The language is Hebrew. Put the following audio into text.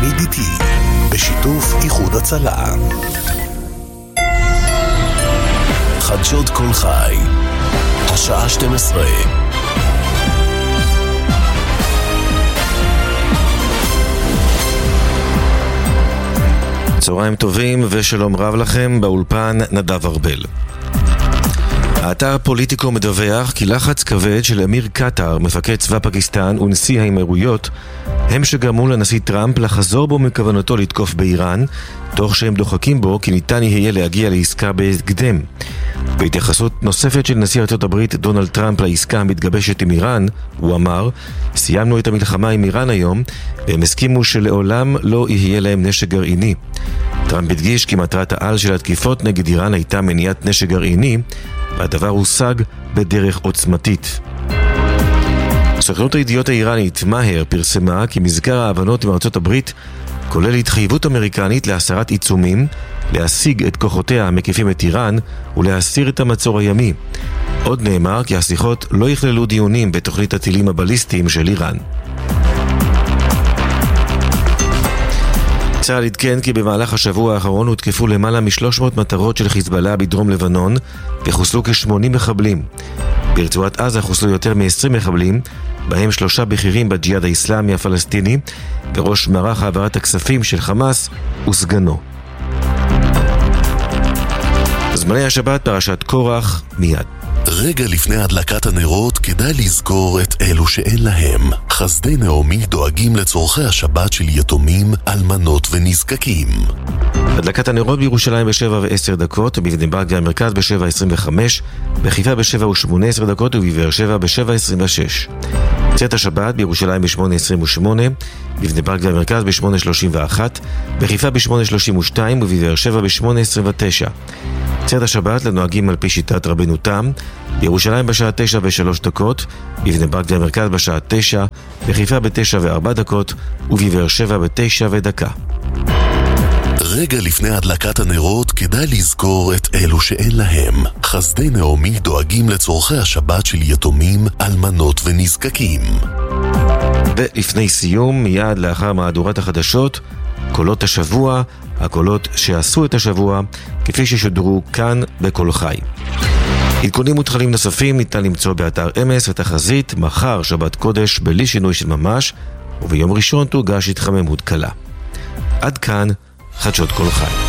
תמיד איתי, בשיתוף איחוד הצלה. חדשות כל חי, השעה 12. צהריים טובים ושלום רב לכם, באולפן נדב ארבל. האתר פוליטיקו מדווח כי לחץ כבד של אמיר קטר, מפקד צבא פקיסטן ונשיא האמירויות, הם שגרמו לנשיא טראמפ לחזור בו מכוונתו לתקוף באיראן, תוך שהם דוחקים בו כי ניתן יהיה להגיע לעסקה בהקדם. בהתייחסות נוספת של נשיא ארצות הברית דונלד טראמפ לעסקה המתגבשת עם איראן, הוא אמר: סיימנו את המלחמה עם איראן היום, והם הסכימו שלעולם לא יהיה להם נשק גרעיני. טראמפ הדגיש כי מטרת העל של התקיפות נגד איראן הייתה מניעת נשק גרעיני, והדבר הושג בדרך עוצמתית. סוכנות הידיעות האיראנית מהר פרסמה כי מזכר ההבנות עם ארצות הברית כולל התחייבות אמריקנית להסרת עיצומים, להשיג את כוחותיה המקיפים את איראן ולהסיר את המצור הימי. עוד נאמר כי השיחות לא יכללו דיונים בתוכנית הטילים הבליסטיים של איראן. צה"ל עדכן כי במהלך השבוע האחרון הותקפו למעלה מ-300 מטרות של חיזבאללה בדרום לבנון וחוסלו כ-80 מחבלים. ברצועת עזה חוסלו יותר מ-20 מחבלים, בהם 3 בכירים בג'יהאד האסלאמי הפלסטיני וראש מערך העברת הכספים של חמאס וסגנו. זמני השבת, פרשת קורח, מיד. רגע לפני הדלקת הנרות כדאי לזכור את אלו שאין להם. חסדי נעמי דואגים לצורכי השבת של יתומים, אלמנות ונזקקים. הדלקת הנרות בירושלים ב7:10, בבני ברק והמרכז ב7:25, בחיפה ב7:18 ובבאר שבע ב7:26. צאת השבת בירושלים ב8:28, בבני ברק והמרכז ב8:31, בחיפה ב8:32 ובבאר שבע ב8:29. צאת השבת לנוהגים על פי שיטת רבנו תם, בירושלים בשעה 9:03, בבני ברק והמרכז בשעה 9, בחיפה ב9:04 ובבאר שבע ב9:01. רגע לפני הדלקת הנרות כדאי לזכור את אלו שאין להם. חסדי נעמי דואגים לצורכי השבת של יתומים, אלמנות ונזקקים. ולפני סיום, מיד לאחר מהדורת החדשות, קולות השבוע, הקולות שעשו את השבוע, כפי ששודרו כאן בכל חי. עדכונים ותכנים נוספים ניתן למצוא באתר אמס ותחזית. מחר שבת קודש בלי שינוי של ממש, וביום ראשון תוגש התחממות קלה. עד כאן חדשות כל חי.